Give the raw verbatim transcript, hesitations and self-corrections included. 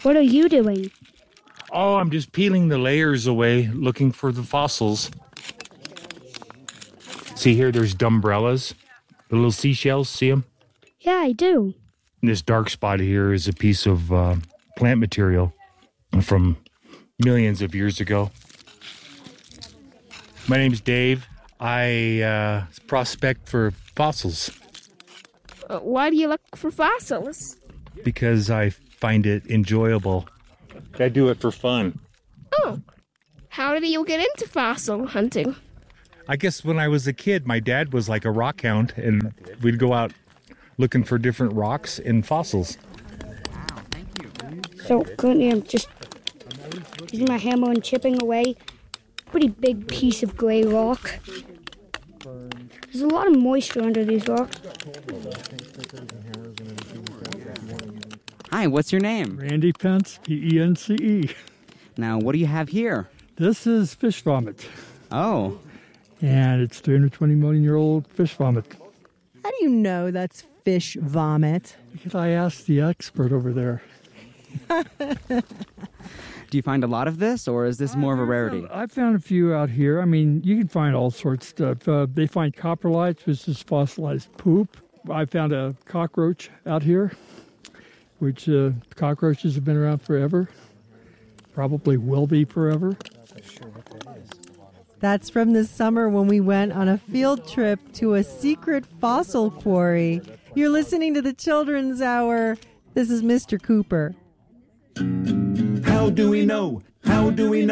What are you doing? Oh, I'm just peeling the layers away, looking for the fossils. See here, there's dumbrellas, the little seashells, see them? Yeah, I do. And this dark spot here is a piece of uh, plant material from millions of years ago. My name's Dave. I uh, prospect for fossils Uh, why do you look for fossils? because I find it enjoyable. I do it for fun. Oh, how did you get into fossil hunting? I guess when I was a kid, my dad was like a rock hound, and we'd go out looking for different rocks and fossils. So currently I'm just using my hammer and chipping away a pretty big piece of gray rock. There's a lot of moisture under these rocks. Hi, what's your name? Randy Pence, P E N C E. Now, what do you have here? This is fish vomit, Oh, and it's three hundred twenty million year old fish vomit. How do you know that's fish vomit? Because I asked the expert over there. do you find a lot of this, or is this more of a rarity? I found a few out here. I mean, you can find all sorts of stuff. Uh, they find coprolites, which is fossilized poop. I found a cockroach out here, which uh, cockroaches have been around forever. Probably will be forever. That's from this summer when we went on a field trip to a secret fossil quarry. You're listening to the Children's Hour. This is Mister Cooper. How do we know? How do we know?